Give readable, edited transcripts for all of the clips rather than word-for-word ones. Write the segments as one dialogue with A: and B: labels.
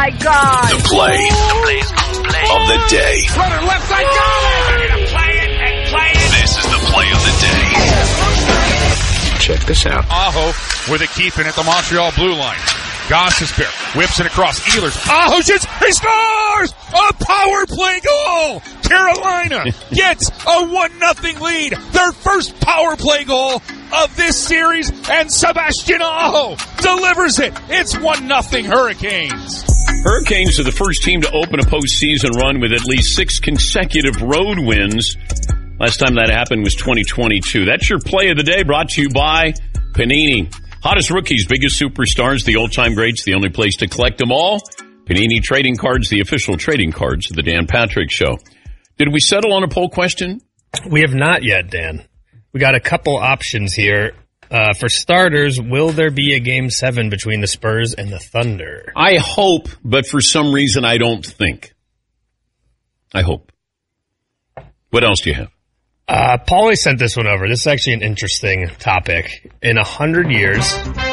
A: my God.
B: The play of the day.
C: Runner left side, got it! Play it and play it.
B: This is the play of the day. Check this out.
C: Aho with a keeping at the Montreal blue line. Gostisbehere whips it across. Ehlers. Aho shoots. He scores! A power play goal! Carolina gets a 1-0 lead. Their first power play goal of this series, and Sebastian Aho delivers it. It's 1-0 Hurricanes.
D: Hurricanes are the first team to open a postseason run with at least 6 consecutive road wins. Last time that happened was 2022. That's your play of the day, brought to you by Panini. Hottest rookies, biggest superstars, the all-time greats, the only place to collect them all. Panini Trading Cards, the official trading cards of the Dan Patrick Show. Did we settle on a poll question?
E: We have not yet, Dan. We got a couple options here. For starters, will there be a Game 7 between the Spurs and the Thunder?
D: I hope, but for some reason I don't think. I hope. What else do you have?
E: Paulie sent this one over. This is actually an interesting topic. In 100 years,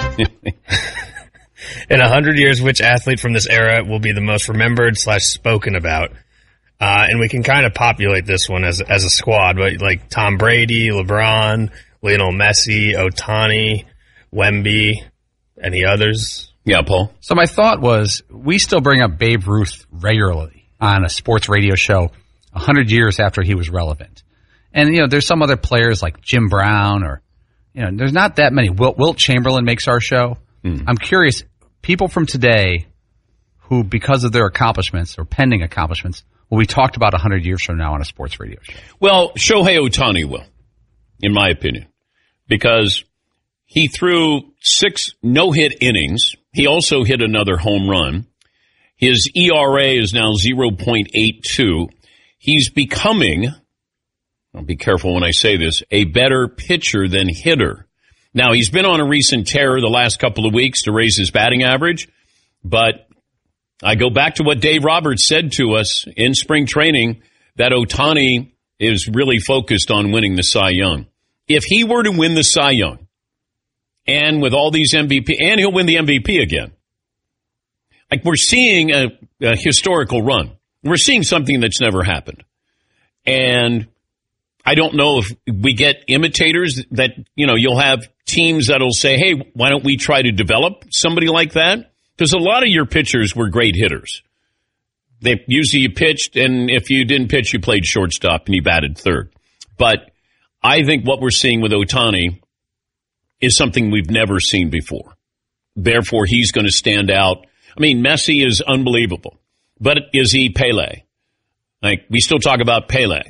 E: which athlete from this era will be the most remembered / spoken about? And we can kind of populate this one as a squad, but like Tom Brady, LeBron, Lionel Messi, Ohtani, Wemby, any others?
D: Yeah, Paul.
F: So my thought was, we still bring up Babe Ruth regularly on a sports radio show 100 years after he was relevant. And, there's some other players like Jim Brown or, there's not that many. Wilt Chamberlain makes our show. I'm curious, people from today who, because of their accomplishments or pending accomplishments, will be talked about 100 years from now on a sports radio show.
D: Well, Shohei Ohtani will, in my opinion, because he threw 6 no-hit innings. He also hit another home run. His ERA is now 0.82. He's becoming, I'll be careful when I say this, a better pitcher than hitter. Now, he's been on a recent tear the last couple of weeks to raise his batting average, but I go back to what Dave Roberts said to us in spring training, that Ohtani is really focused on winning the Cy Young. If he were to win the Cy Young, and with all these MVP, and he'll win the MVP again, like we're seeing a historical run. We're seeing something that's never happened. And I don't know if we get imitators that, you'll have teams that'll say, hey, why don't we try to develop somebody like that? Because a lot of your pitchers were great hitters. They usually you pitched, and if you didn't pitch, you played shortstop and you batted third. But I think what we're seeing with Ohtani is something we've never seen before. Therefore, he's going to stand out. I mean, Messi is unbelievable. But is he Pele? Like, we still talk about Pele.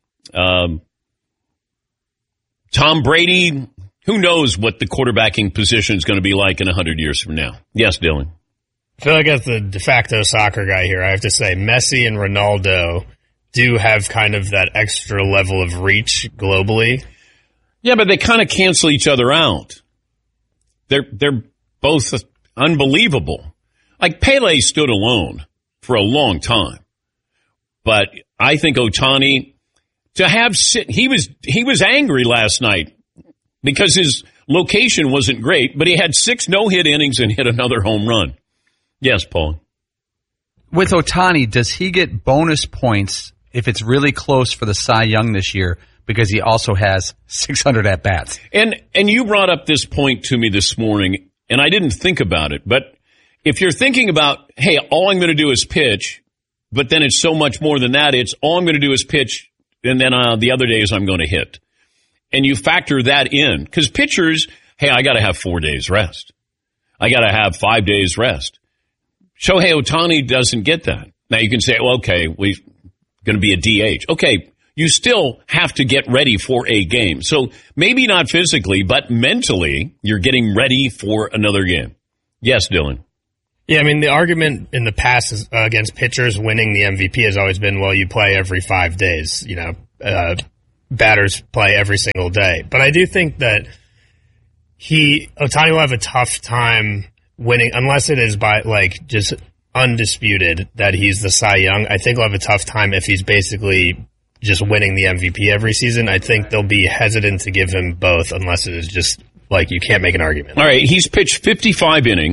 D: Tom Brady, who knows what the quarterbacking position is going to be like in 100 years from now? Yes, Dylan.
E: I feel like as the de facto soccer guy here, I have to say Messi and Ronaldo do have kind of that extra level of reach globally.
D: Yeah, but they kind of cancel each other out. They're both unbelievable. Like Pele stood alone for a long time. But I think Ohtani, he was angry last night because his location wasn't great, but he had 6 no-hit innings and hit another home run. Yes, Paul.
F: With Ohtani, does he get bonus points if it's really close for the Cy Young this year because he also has 600 at-bats?
D: And you brought up this point to me this morning, and I didn't think about it, but if you're thinking about, hey, all I'm going to do is pitch, but then it's so much more than that, it's all I'm going to do is pitch, and then the other days I'm going to hit. And you factor that in, because pitchers, hey, I got to have 4 days rest. I got to have 5 days rest. Shohei Ohtani doesn't get that. Now you can say, well, okay, we're going to be a DH. Okay, you still have to get ready for a game. So maybe not physically, but mentally, you're getting ready for another game. Yes, Dylan.
E: Yeah, I mean, the argument in the past is, against pitchers winning the MVP has always been, well, you play every 5 days. Batters play every single day. But I do think that Ohtani will have a tough time winning, unless it is by, just undisputed that he's the Cy Young. I think he'll have a tough time if he's basically just winning the MVP every season. I think they'll be hesitant to give him both unless it is just, you can't make an argument.
D: All right, he's pitched 55 innings.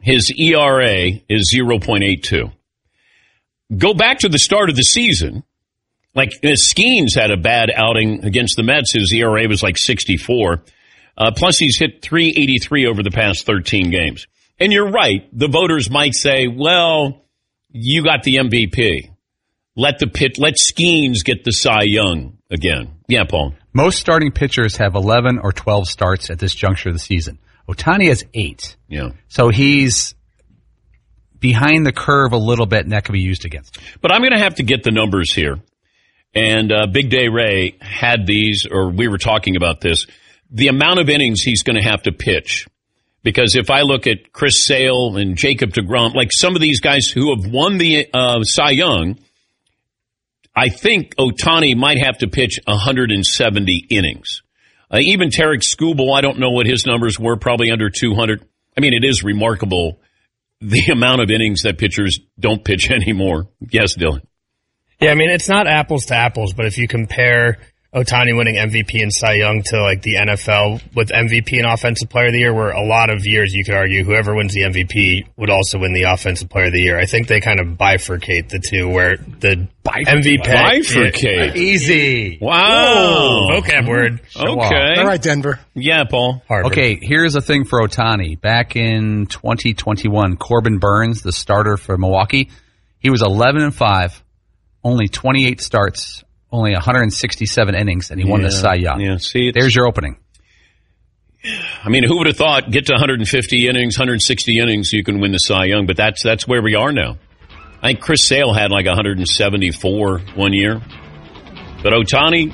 D: his ERA is 0.82. Go back to the start of the season. Like, Skeens had a bad outing against the Mets. His ERA was like 64. Plus, he's hit 383 over the past 13 games. And you're right. The voters might say, well, you got the MVP. Let Skeens get the Cy Young again. Yeah, Paul.
F: Most starting pitchers have 11 or 12 starts at this juncture of the season. Ohtani has 8.
D: Yeah.
F: So he's behind the curve a little bit, and that could be used against him.
D: But I'm going to have to get the numbers here. And Big Day Ray had these, or we were talking about this, the amount of innings he's going to have to pitch. Because if I look at Chris Sale and Jacob deGrom, like some of these guys who have won the Cy Young, I think Ohtani might have to pitch 170 innings. Even Tarek Skubal, I don't know what his numbers were, probably under 200. I mean, it is remarkable the amount of innings that pitchers don't pitch anymore. Yes, Dylan.
E: Yeah, I mean, it's not apples to apples, but if you compare Ohtani winning MVP and Cy Young to like the NFL with MVP and Offensive Player of the Year, where a lot of years you could argue whoever wins the MVP would also win the Offensive Player of the Year. I think they kind of bifurcate the two, where the MVP
D: bifurcate.
F: Easy.
D: Wow.
E: Whoa, vocab word.
D: Okay.
A: All right, Denver.
D: Yeah, Paul.
E: Harvard.
F: Okay, here's the thing for Ohtani. Back in 2021, Corbin Burns, the starter for Milwaukee, he was 11-5, only 28 starts, only 167 innings, and he won the Cy Young.
D: Yeah, see,
F: there's your opening.
D: I mean, who would have thought get to 150 innings, 160 innings, you can win the Cy Young, but that's where we are now. I think Chris Sale had like 174 one year. But Ohtani,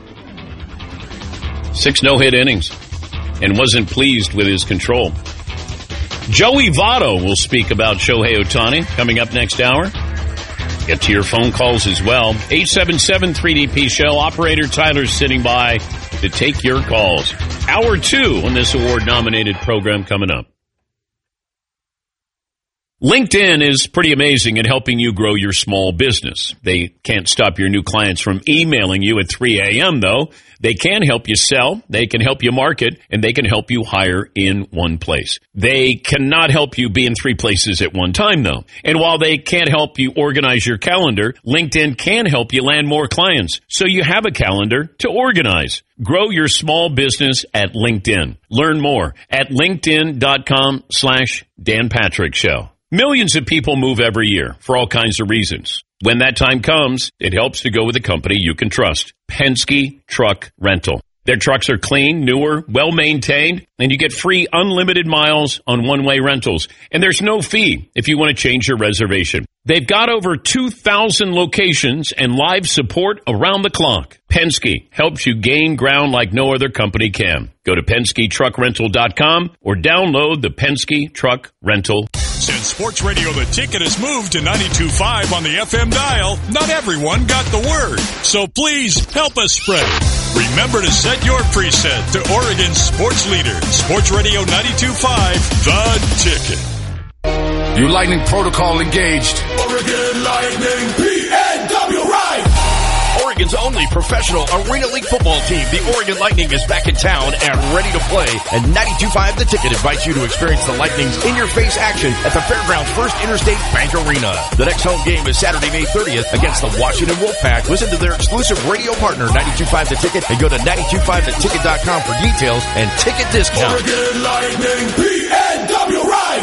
D: 6 no-hit innings and wasn't pleased with his control. Joey Votto will speak about Shohei Ohtani coming up next hour. Get to your phone calls as well. 877-3DP-SHOW. Operator Tyler's sitting by to take your calls. Hour 2 on this award-nominated program coming up. LinkedIn is pretty amazing at helping you grow your small business. They can't stop your new clients from emailing you at 3 a.m., though. They can help you sell, they can help you market, and they can help you hire in one place. They cannot help you be in 3 places at one time, though. And while they can't help you organize your calendar, LinkedIn can help you land more clients, so you have a calendar to organize. Grow your small business at LinkedIn. Learn more at linkedin.com/Dan Patrick Show. Millions of people move every year for all kinds of reasons. When that time comes, it helps to go with a company you can trust. Penske Truck Rental. Their trucks are clean, newer, well-maintained, and you get free unlimited miles on one-way rentals. And there's no fee if you want to change your reservation. They've got over 2,000 locations and live support around the clock. Penske helps you gain ground like no other company can. Go to PenskeTruckRental.com or download the Penske Truck Rental.
B: Since Sports Radio The Ticket has moved to 92.5 on the FM dial, not everyone got the word. So please help us spread it. Remember to set your preset to Oregon's sports leader, Sports Radio 92.5, The Ticket.
G: You Lightning protocol engaged.
B: Oregon Lightning PNW right!
H: Oregon's only professional Arena League football team, the Oregon Lightning, is back in town and ready to play. And 92.5 The Ticket invites you to experience the Lightning's in-your-face action at the Fairgrounds First Interstate Bank Arena. The next home game is Saturday, May 30th against the Washington Wolfpack. Listen to their exclusive radio partner, 92.5 The Ticket, and go to 925theticket.com for details and ticket discounts.
B: Oregon Lightning PNW right!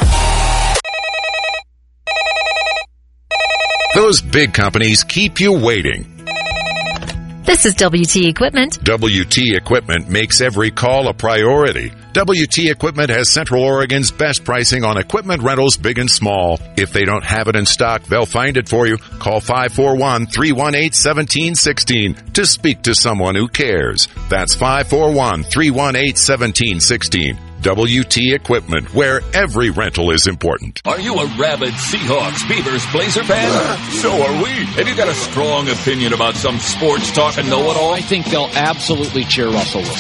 I: Those big companies keep you waiting.
J: This is WT Equipment.
I: WT Equipment makes every call a priority. WT Equipment has Central Oregon's best pricing on equipment rentals, big and small. If they don't have it in stock, they'll find it for you. Call 541-318-1716 to speak to someone who cares. That's 541-318-1716. WT Equipment, where every rental is important.
K: Are you a rabid Seahawks, Beavers, Blazer fan? So are we. Have you got a strong opinion about some sports talk and know-it-all?
L: I think they'll absolutely cheer Russell Wilson.